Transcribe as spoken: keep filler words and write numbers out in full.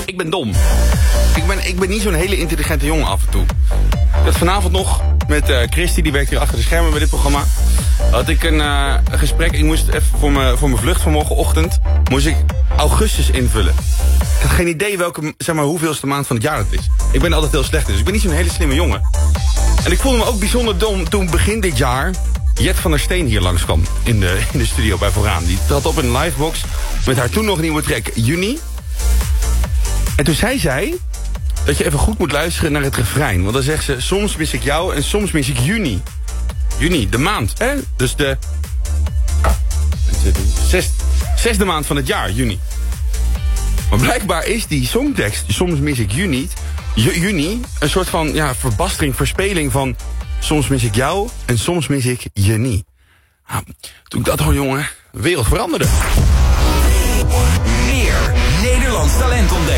Ik ben dom. Ik ben, ik ben niet zo'n hele intelligente jongen af en toe. Dat vanavond nog met uh, Christy, die werkt hier achter de schermen bij dit programma. Had ik een, uh, een gesprek. Ik moest even voor mijn voor mijn vlucht van morgenochtend moest ik augustus invullen. Ik had geen idee welke, zeg maar, hoeveelste maand van het jaar het is. Ik ben altijd heel slecht in, dus ik ben niet zo'n hele slimme jongen. En ik voelde me ook bijzonder dom toen begin dit jaar Jet van der Steen hier langskwam in de, in de studio bij Vooraan. Die trad op in een livebox met haar toen nog nieuwe track Juni. En toen zei zij dat je even goed moet luisteren naar het refrein. Want dan zegt ze, soms mis ik jou en soms mis ik juni. Juni, de maand, hè? Dus de zes, zesde maand van het jaar, juni. Maar blijkbaar is die songtekst, soms mis ik juni, juni een soort van ja, verbastering, verspeling van soms mis ik jou en soms mis ik je niet. Nou, toen ik dat hoor, jongen, de wereld veranderde. Meer Nederlands talent ontdekt.